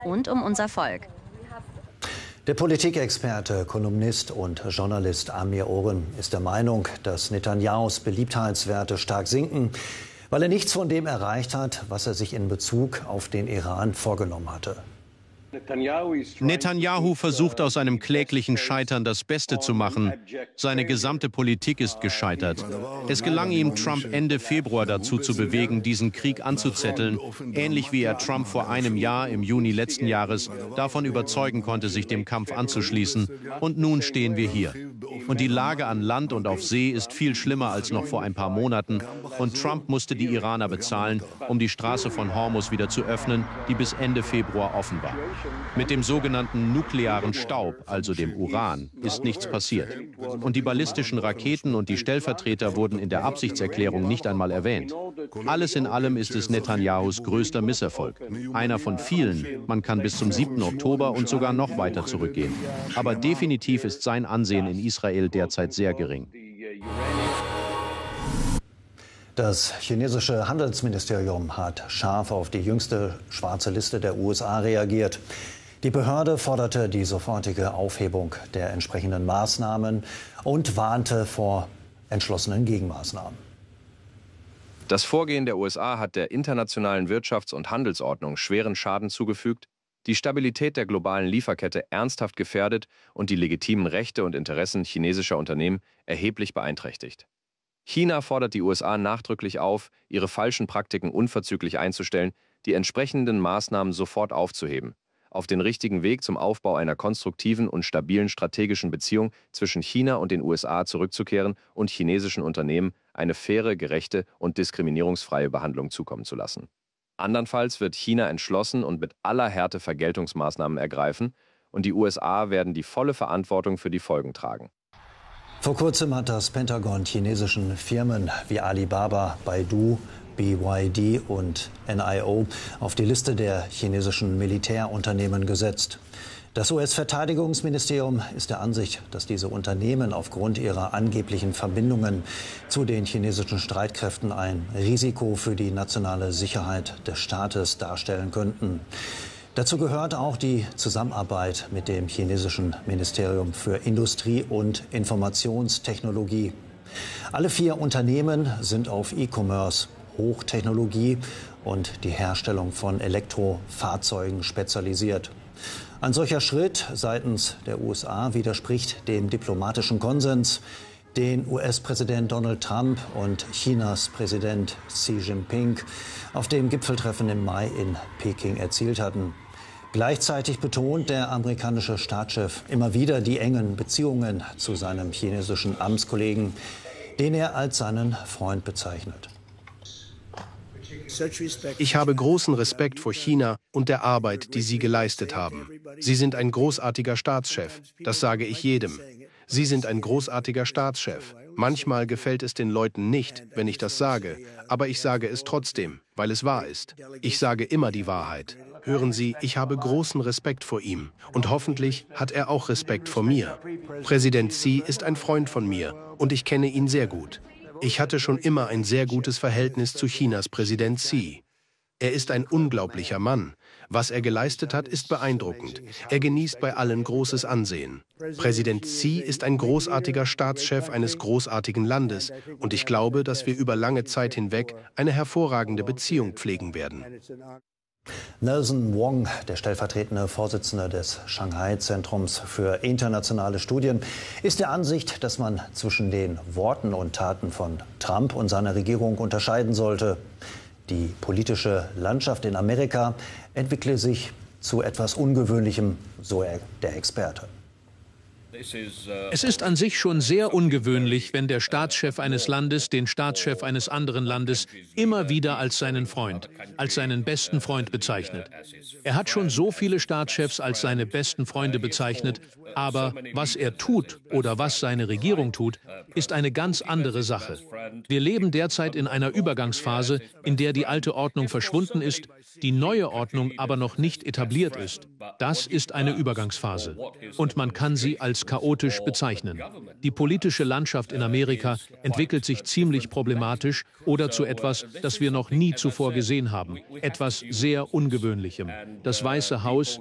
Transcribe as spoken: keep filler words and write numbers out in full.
und um unser Volk. Der Politikexperte, Kolumnist und Journalist Amir Oren ist der Meinung, dass Netanyahus Beliebtheitswerte stark sinken, weil er nichts von dem erreicht hat, was er sich in Bezug auf den Iran vorgenommen hatte. Netanyahu versucht aus einem kläglichen Scheitern das Beste zu machen. Seine gesamte Politik ist gescheitert. Es gelang ihm, Trump Ende Februar dazu zu bewegen, diesen Krieg anzuzetteln, ähnlich wie er Trump vor einem Jahr, im Juni letzten Jahres, davon überzeugen konnte, sich dem Kampf anzuschließen. Und nun stehen wir hier. Und die Lage an Land und auf See ist viel schlimmer als noch vor ein paar Monaten. Und Trump musste die Iraner bezahlen, um die Straße von Hormuz wieder zu öffnen, die bis Ende Februar offen war. Mit dem sogenannten nuklearen Staub, also dem Uran, ist nichts passiert. Und die ballistischen Raketen und die Stellvertreter wurden in der Absichtserklärung nicht einmal erwähnt. Alles in allem ist es Netanyahus größter Misserfolg. Einer von vielen. Man kann bis zum siebten Oktober und sogar noch weiter zurückgehen. Aber definitiv ist sein Ansehen in Israel derzeit sehr gering. Das chinesische Handelsministerium hat scharf auf die jüngste schwarze Liste der U S A reagiert. Die Behörde forderte die sofortige Aufhebung der entsprechenden Maßnahmen und warnte vor entschlossenen Gegenmaßnahmen. Das Vorgehen der U S A hat der internationalen Wirtschafts- und Handelsordnung schweren Schaden zugefügt, die Stabilität der globalen Lieferkette ernsthaft gefährdet und die legitimen Rechte und Interessen chinesischer Unternehmen erheblich beeinträchtigt. China fordert die U S A nachdrücklich auf, ihre falschen Praktiken unverzüglich einzustellen, die entsprechenden Maßnahmen sofort aufzuheben, auf den richtigen Weg zum Aufbau einer konstruktiven und stabilen strategischen Beziehung zwischen China und den U S A zurückzukehren und chinesischen Unternehmen eine faire, gerechte und diskriminierungsfreie Behandlung zukommen zu lassen. Andernfalls wird China entschlossen und mit aller Härte Vergeltungsmaßnahmen ergreifen und die U S A werden die volle Verantwortung für die Folgen tragen. Vor kurzem hat das Pentagon chinesischen Firmen wie Alibaba, Baidu, B Y D und N I O auf die Liste der chinesischen Militärunternehmen gesetzt. Das U S-Verteidigungsministerium ist der Ansicht, dass diese Unternehmen aufgrund ihrer angeblichen Verbindungen zu den chinesischen Streitkräften ein Risiko für die nationale Sicherheit des Staates darstellen könnten. Dazu gehört auch die Zusammenarbeit mit dem chinesischen Ministerium für Industrie und Informationstechnologie. Alle vier Unternehmen sind auf E-Commerce, Hochtechnologie und die Herstellung von Elektrofahrzeugen spezialisiert. Ein solcher Schritt seitens der U S A widerspricht dem diplomatischen Konsens, den U S-Präsident Donald Trump und Chinas Präsident Xi Jinping auf dem Gipfeltreffen im Mai in Peking erzielt hatten. Gleichzeitig betont der amerikanische Staatschef immer wieder die engen Beziehungen zu seinem chinesischen Amtskollegen, den er als seinen Freund bezeichnet. Ich habe großen Respekt vor China und der Arbeit, die Sie geleistet haben. Sie sind ein großartiger Staatschef, das sage ich jedem. Sie sind ein großartiger Staatschef. Manchmal gefällt es den Leuten nicht, wenn ich das sage, aber ich sage es trotzdem, weil es wahr ist. Ich sage immer die Wahrheit. Hören Sie, ich habe großen Respekt vor ihm und hoffentlich hat er auch Respekt vor mir. Präsident Xi ist ein Freund von mir und ich kenne ihn sehr gut. Ich hatte schon immer ein sehr gutes Verhältnis zu Chinas Präsident Xi. Er ist ein unglaublicher Mann. Was er geleistet hat, ist beeindruckend. Er genießt bei allen großes Ansehen. Präsident Xi ist ein großartiger Staatschef eines großartigen Landes und ich glaube, dass wir über lange Zeit hinweg eine hervorragende Beziehung pflegen werden. Nelson Wong, der stellvertretende Vorsitzende des Shanghai-Zentrums für internationale Studien, ist der Ansicht, dass man zwischen den Worten und Taten von Trump und seiner Regierung unterscheiden sollte. Die politische Landschaft in Amerika entwickle sich zu etwas Ungewöhnlichem, so der Experte. Es ist an sich schon sehr ungewöhnlich, wenn der Staatschef eines Landes den Staatschef eines anderen Landes immer wieder als seinen Freund, als seinen besten Freund bezeichnet. Er hat schon so viele Staatschefs als seine besten Freunde bezeichnet, aber was er tut oder was seine Regierung tut, ist eine ganz andere Sache. Wir leben derzeit in einer Übergangsphase, in der die alte Ordnung verschwunden ist, die neue Ordnung aber noch nicht etabliert ist. Das ist eine Übergangsphase. Und man kann sie als als chaotisch bezeichnen. Die politische Landschaft in Amerika entwickelt sich ziemlich problematisch oder zu etwas, das wir noch nie zuvor gesehen haben, etwas sehr Ungewöhnlichem. Das Weiße Haus